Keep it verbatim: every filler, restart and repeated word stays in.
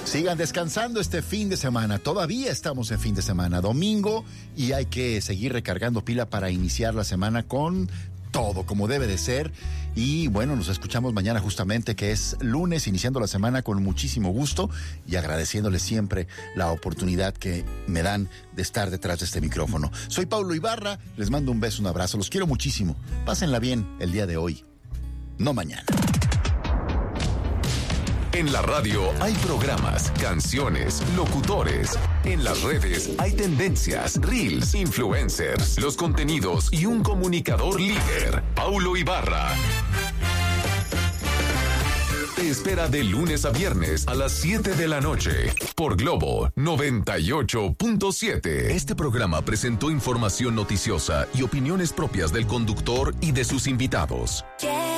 Sigan descansando este fin de semana. Todavía estamos en fin de semana, domingo, y hay que seguir recargando pila para iniciar la semana con todo como debe de ser. Y bueno, nos escuchamos mañana justamente, que es lunes, iniciando la semana con muchísimo gusto y agradeciéndoles siempre la oportunidad que me dan de estar detrás de este micrófono. Soy Paulo Ibarra, les mando un beso, un abrazo, los quiero muchísimo. Pásenla bien el día de hoy, no mañana. En la radio hay programas, canciones, locutores. En las redes hay tendencias, reels, influencers, los contenidos y un comunicador líder. Paulo Ibarra te espera de lunes a viernes a las siete de la noche por Globo noventa y ocho punto siete. Este programa presentó información noticiosa y opiniones propias del conductor y de sus invitados. Yeah.